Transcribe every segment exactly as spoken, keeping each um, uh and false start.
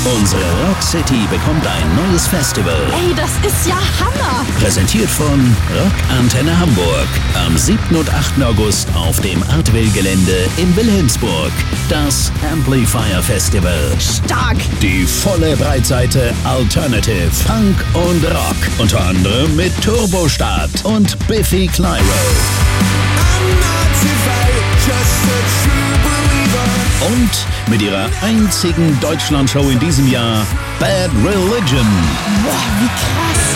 Unsere Rock City bekommt ein neues Festival. Ey, das ist ja Hammer! Präsentiert von Rock Antenne Hamburg. Am siebten und achten August auf dem Artwil-Gelände in Wilhelmsburg. Das Amplifier Festival. Stark! Die volle Breitseite Alternative, Punk und Rock. Unter anderem mit Turbostart und Biffy Clyro. Und mit ihrer einzigen Deutschlandshow in diesem Jahr, Bad Religion. Boah, wie krass!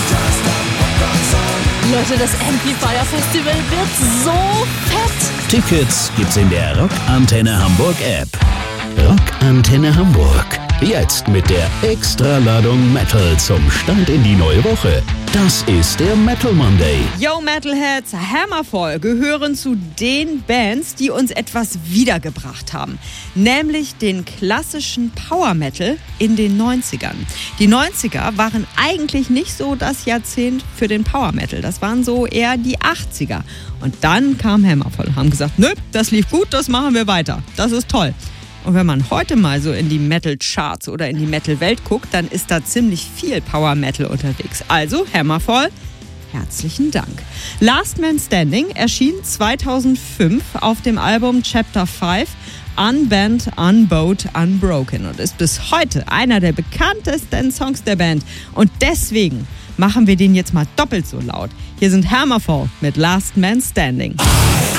Leute, das Amplifier Festival wird so fett! Tickets gibt's in der Rock Antenne Hamburg App. Rock Antenne Hamburg. Jetzt mit der Extraladung Metal zum Start in die neue Woche. Das ist der Metal Monday. Yo Metalheads, Hammerfall gehören zu den Bands, die uns etwas wiedergebracht haben. Nämlich den klassischen Power Metal in den neunzigern. Die neunziger waren eigentlich nicht so das Jahrzehnt für den Power Metal. Das waren so eher die achtziger. Und dann kam Hammerfall, haben gesagt, nö, das lief gut, das machen wir weiter. Das ist toll. Und wenn man heute mal so in die Metal-Charts oder in die Metal-Welt guckt, dann ist da ziemlich viel Power-Metal unterwegs. Also Hammerfall, herzlichen Dank. Last Man Standing erschien zweitausendfünf auf dem Album Chapter fünf, Unbent, Unbowed, Unbroken und ist bis heute einer der bekanntesten Songs der Band. Und deswegen machen wir den jetzt mal doppelt so laut. Hier sind Hammerfall mit Last Man Standing.